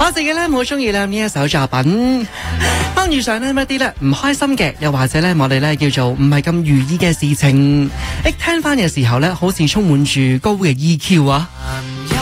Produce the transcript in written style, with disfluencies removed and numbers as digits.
我自己咧好中意咧呢一首作品。當遇上呢一啲咧唔開心嘅，又或者咧我哋咧叫做唔係咁如意嘅事情，聽翻嘅時候咧，好似充滿住高嘅 EQ 啊！